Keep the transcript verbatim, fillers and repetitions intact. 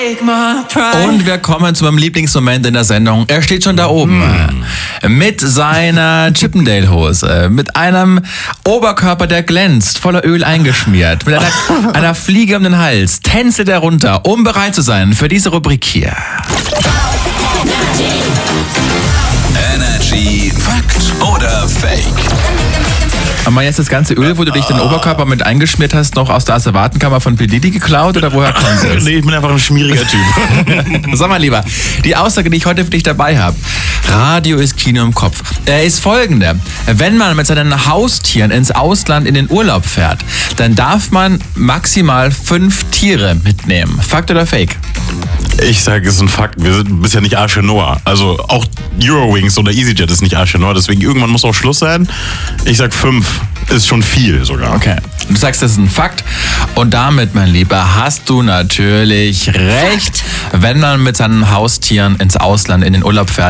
Und wir kommen zu meinem Lieblingsmoment in der Sendung. Er steht schon da oben. Mm. Mit seiner Chippendale-Hose. Mit einem Oberkörper, der glänzt, voller Öl eingeschmiert. Mit einer, einer Fliege um den Hals. Tänzelt er runter, um bereit zu sein für diese Rubrik hier. Energy Fakt oder Fake? Haben wir jetzt das ganze Öl, wo du dich den Oberkörper mit eingeschmiert hast, noch aus der Asservatenkammer von P. Diddy geklaut oder woher kommt das? Nee, ich bin einfach ein schmieriger Typ. Sag mal lieber, die Aussage, die ich heute für dich dabei habe. Radio ist Kino im Kopf. Er ist folgende. Wenn man mit seinen Haustieren ins Ausland in den Urlaub fährt, dann darf man maximal fünf Tiere mitnehmen. Fakt oder Fake? Ich sage, es ist ein Fakt. Wir sind bisher nicht Arche Noah. Also auch Eurowings oder EasyJet ist nicht Arche Noah. Deswegen irgendwann muss auch Schluss sein. Ich sag fünf. Ist schon viel sogar. Okay. Du sagst, das ist ein Fakt. Und damit, mein Lieber, hast du natürlich recht. Wenn man mit seinen Haustieren ins Ausland in den Urlaub fährt,